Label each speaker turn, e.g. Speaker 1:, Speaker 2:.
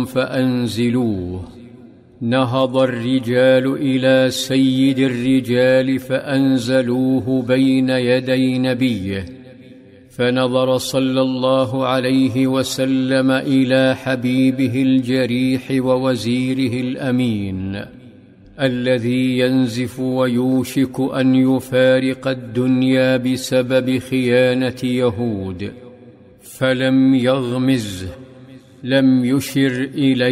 Speaker 1: منكم فأنزلوه. نهض الرجال إلى سيد الرجال فأنزلوه بين يدي نبيه، فنظر صلى الله عليه وسلم إلى حبيبه الجريح ووزيره الأمين الذي ينزف ويوشك أن يفارق الدنيا بسبب خيانة يهود، فلم يغمزه، لم يشر إليه